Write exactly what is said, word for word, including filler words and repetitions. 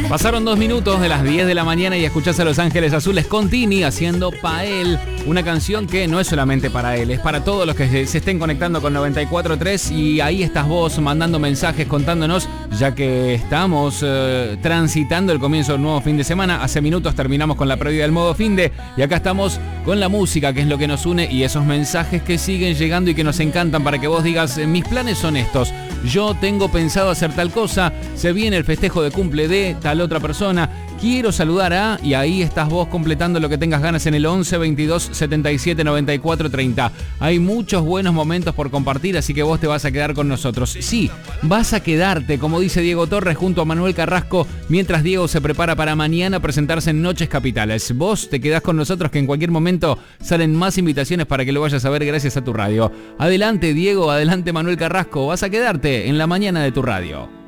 Pasaron dos minutos de las diez de la mañana y escuchás a Los Ángeles Azules con Tini haciendo Pa' Él, una canción que no es solamente para él, es para todos los que se, se estén conectando con noventa y cuatro punto tres, y ahí estás vos mandando mensajes contándonos, ya que estamos eh, transitando el comienzo del nuevo fin de semana. Hace minutos terminamos con la previa del modo fin de, y acá estamos con la música, que es lo que nos une, y esos mensajes que siguen llegando y que nos encantan para que vos digas, mis planes son estos, yo tengo pensado hacer tal cosa, se viene el festejo de cumple de tal otra persona, quiero saludar a, y ahí estás vos completando lo que tengas ganas en el once veintidós setenta y siete noventa y cuatro treinta. Hay muchos buenos momentos por compartir, así que vos te vas a quedar con nosotros. Sí, vas a quedarte, como dice Diego Torres, junto a Manuel Carrasco, mientras Diego se prepara para mañana presentarse en Noches Capitales. Vos te quedás con nosotros, que en cualquier momento salen más invitaciones para que lo vayas a ver gracias a tu radio. Adelante Diego, adelante Manuel Carrasco, vas a quedarte en la mañana de tu radio.